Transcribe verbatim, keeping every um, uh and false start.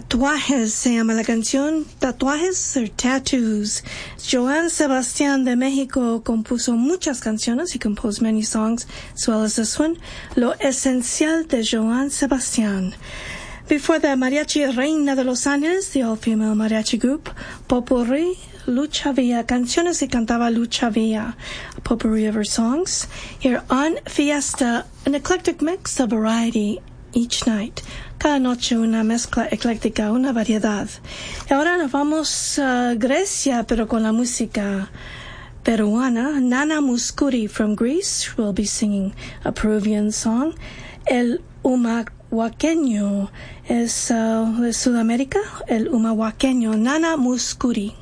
Tatuajes se llama la canción. Tatuajes or Tattoos. Joan Sebastián de México compuso muchas canciones. He composed many songs as well as this one. Lo Esencial de Joan Sebastián. Before the Mariachi Reina de los Ángeles, the all-female mariachi group, Potpourri, Lucha Villa, canciones que cantaba Lucha Villa, a potpourri of her songs. Here on Fiesta, an eclectic mix, a variety each night. Cada noche una mezcla ecléctica, una variedad. Y ahora nos vamos a Grecia, pero con la música peruana. Nana Mouskouri from Greece will be singing a Peruvian song. El Humahuaqueño es uh, de Sudamérica. El Humahuaqueño, Nana Mouskouri.